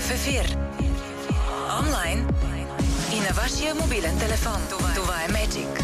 В ефир. Онлайн и на вашия мобилен телефон. Това е Magic.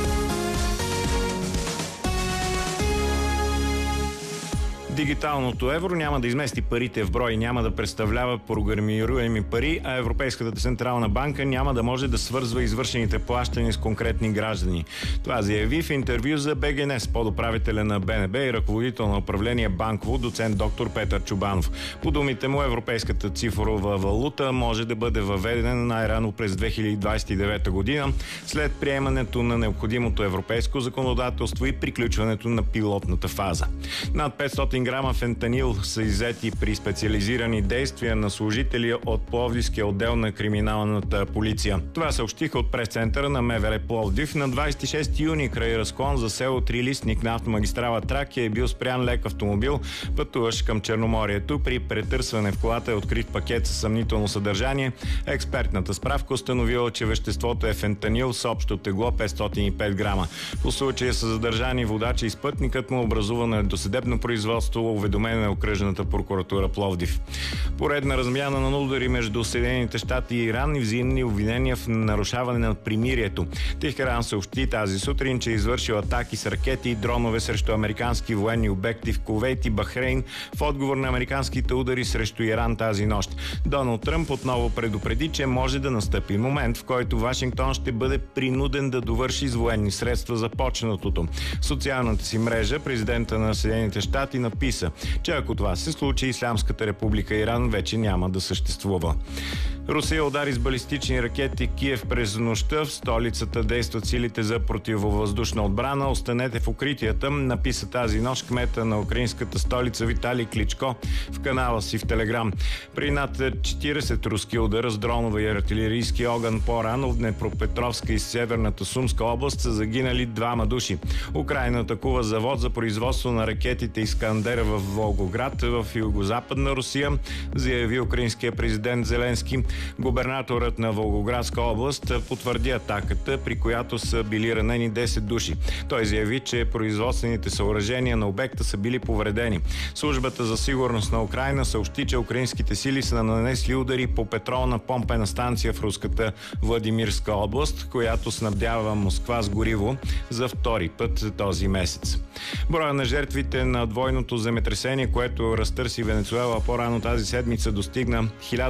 Дигиталното евро няма да измести парите в брой, няма да представлява програмируеми пари, а Европейската централна банка няма да може да свързва извършените плащания с конкретни граждани. Това заяви в интервю за БГНЕС подуправителя на БНБ и ръководител на управление банково доцент доктор Петър Чубанов. По думите му, европейската цифрова валута може да бъде въведена най-рано през 2029 година, след приемането на необходимото европейско законодателство и приключването на пилотната фаза. Над 500 грама фентанил са иззети при специализирани действия на служители от Пловдивския отдел на криминалната полиция. Това съобщиха от прес-центъра на МВР Пловдив. На 26 юни край разклон за село Трилистник на автомагистрала Тракия е бил спрян лек автомобил, пътуващ към Черноморието. При претърсване в колата е открит пакет със съмнително съдържание. Експертната справка установила, че веществото е фентанил с общо тегло 505 грама. По случая са задържани водача и спътникът му, образувано е досъдебно производство, уведомена е окръжната прокуратура Пловдив. Поредна размяна на удари между Съединените щати и Иран и взаимни обвинения в нарушаване на примирието. Техеран съобщи тази сутрин, че е извършил атаки с ракети и дронове срещу американски военни обекти в Кувейт и Бахрейн в отговор на американските удари срещу Иран тази нощ. Доналд Тръмп отново предупреди, че може да настъпи момент, в който Вашингтон ще бъде принуден да довърши с военни средства започнатото. В социалната си мрежа президента на Съединените щати написа, че ако това се случи, Ислямската република Иран вече няма да съществува. Русия удари с балистични ракети Киев през нощта. В столицата действат силите за противовъздушна отбрана. Останете в укритията, написа тази нощ кмета на украинската столица Виталий Кличко в канала си в Телеграм. При над 40 руски удара с дронове и артилерийски огън по-рано в Днепропетровска и Северната Сумска област са загинали 2 души. Украйна атакува завод за производство на ракетите Искандер в Волгоград, в югозападна Русия, заяви украинския президент Зеленски. Губернаторът на Волгоградска област потвърди атаката, при която са били ранени 10 души. Той заяви, че производствените съоръжения на обекта са били повредени. Службата за сигурност на Украйна съобщи, че украинските сили са нанесли удари по петролна помпена станция в руската Владимирска област, която снабдява Москва с гориво за втори път този месец. Броя на жертвите на двойното земетресение, което разтърси Венецуела по-рано тази седмица, достигна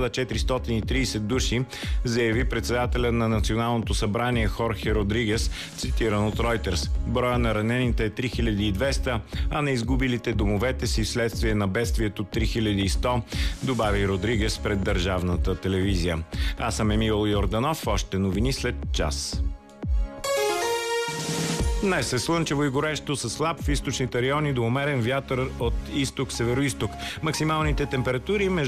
1430 души, заяви председателя на Националното събрание Хорхе Родригес, цитиран от Reuters. Броя на ранените е 3200, а на изгубилите домовете си вследствие на бедствието 3100, добави Родригес пред държавната телевизия. Аз съм Емил Йорданов, още новини след час. Днес е слънчево и горещо със слаб в източните райони до умерен вятър от изток-североизток. Максималните температури между